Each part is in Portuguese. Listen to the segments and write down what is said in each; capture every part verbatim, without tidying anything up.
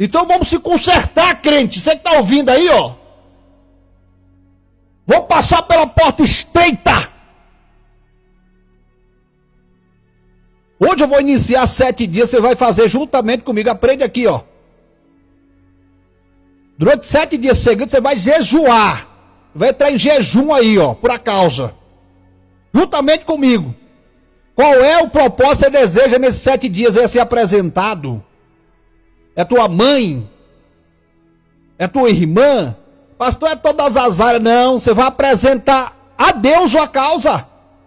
Então vamos se consertar, crente. Você que está ouvindo aí, ó. Vamos passar pela porta estreita. Hoje eu vou iniciar sete dias, você vai fazer juntamente comigo. Aprende aqui, ó. Durante sete dias seguidos você vai jejuar. Vai entrar em jejum aí, ó, por a causa. Juntamente comigo. Qual é o propósito que você deseja nesses sete dias? É ser apresentado? É tua mãe? É tua irmã? Pastor, é todas as áreas. Não, você vai apresentar a Deus a causa.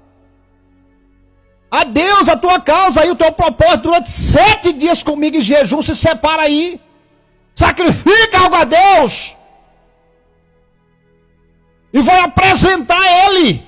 A Deus a tua causa aí, o teu propósito durante sete dias comigo em jejum. Se separa aí. Sacrifica algo a Deus. E vai apresentar Ele.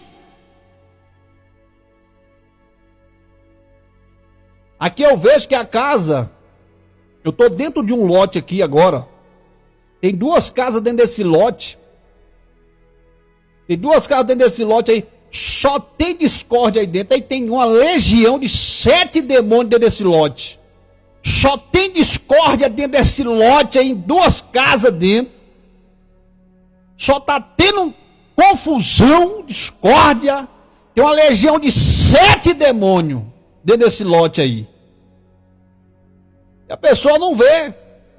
Aqui eu vejo que a casa, eu estou dentro de um lote aqui agora. Tem duas casas dentro desse lote. Tem duas casas dentro desse lote aí. Só tem discórdia aí dentro. Aí tem uma legião de sete demônios dentro desse lote. Só tem discórdia dentro desse lote aí, em duas casas dentro. Só está tendo confusão, discórdia. Tem uma legião de sete demônios dentro desse lote aí. E a pessoa não vê.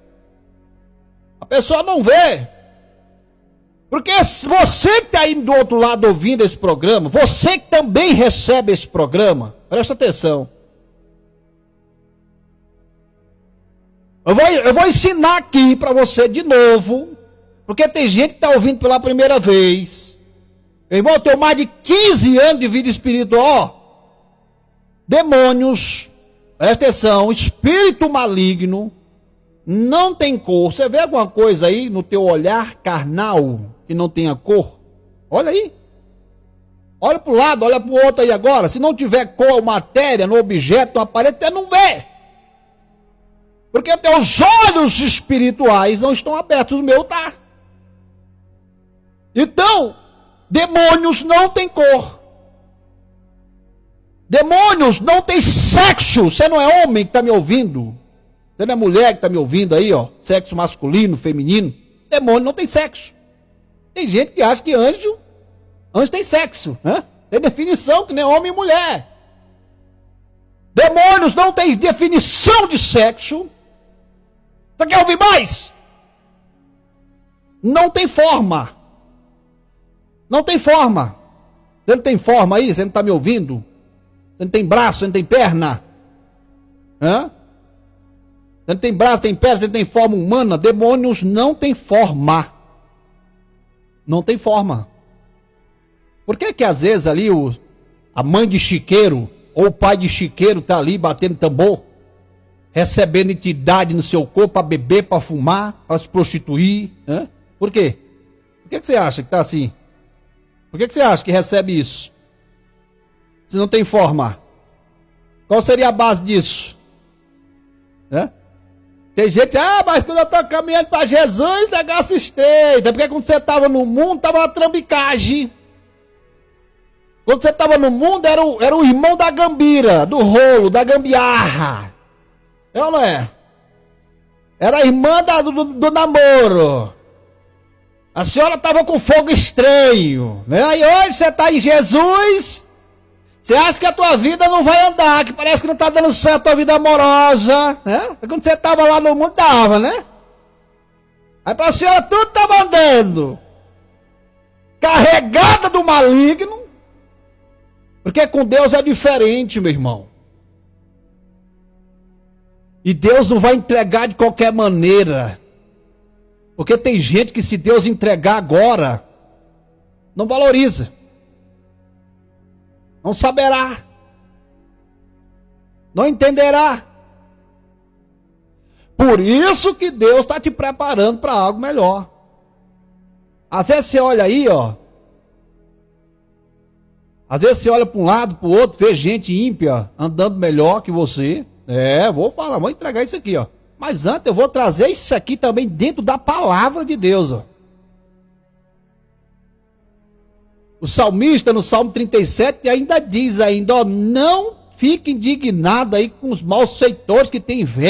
A pessoa não vê. Porque você que está aí do outro lado ouvindo esse programa, você que também recebe esse programa, presta atenção. Eu vou, eu vou ensinar aqui para você de novo, porque tem gente que está ouvindo pela primeira vez. Irmão, eu tenho mais de quinze anos de vida espiritual. Demônios, presta atenção, espírito maligno, não tem cor. Você vê alguma coisa aí no teu olhar carnal que não tenha cor? Olha aí. Olha para o lado, olha para o outro aí agora. Se não tiver cor, matéria, no objeto, no aparelho, você não vê. Porque teus olhos espirituais não estão abertos, o meu tá. Então, demônios não têm cor. Demônios não têm sexo. Você não é homem que está me ouvindo. Você não é mulher que está me ouvindo aí, ó. Sexo masculino, feminino. Demônio não tem sexo. Tem gente que acha que anjo, anjo tem sexo, né? Tem definição que nem homem e mulher. Demônios não têm definição de sexo. Você quer ouvir mais? Não tem forma. Não tem forma. Você não tem forma aí? Você não está me ouvindo? Você não tem braço, você não tem perna? Hã? Você não tem braço, tem perna, você não tem forma humana? Demônios não tem forma. Não tem forma. Por que que às vezes ali o, a mãe de chiqueiro ou o pai de chiqueiro está ali batendo tambor? Recebendo entidade no seu corpo para beber, para fumar, para se prostituir. Hã? Por quê? Por que que você acha que está assim? Por que que você acha que recebe isso? Se não tem forma. Qual seria a base disso? Hã? Tem gente, ah, mas quando eu estou caminhando para Jesus, negócio estreito. É porque quando você estava no mundo, estava uma trambicagem. Quando você estava no mundo, era o, era o irmão da gambira, do rolo, da gambiarra. É ou não é? Era a irmã da, do, do namoro. A senhora estava com fogo estranho, né? Aí hoje você está em Jesus, você acha que a tua vida não vai andar, que parece que não está dando certo a tua vida amorosa, né? Quando você estava lá no mundo, dava, né? Aí para a senhora tudo estava andando. Carregada do maligno. Porque com Deus é diferente, meu irmão. E Deus não vai entregar de qualquer maneira. Porque tem gente que se Deus entregar agora, não valoriza. Não saberá. Não entenderá. Por isso que Deus está te preparando para algo melhor. Às vezes você olha aí, ó. Às vezes você olha para um lado, para o outro, vê gente ímpia andando melhor que você. É, vou falar, vou entregar isso aqui, ó. Mas antes eu vou trazer isso aqui também dentro da palavra de Deus, ó. O salmista no Salmo trinta e sete ainda diz ainda, ó, não fique indignado aí com os malfeitores que têm inveja.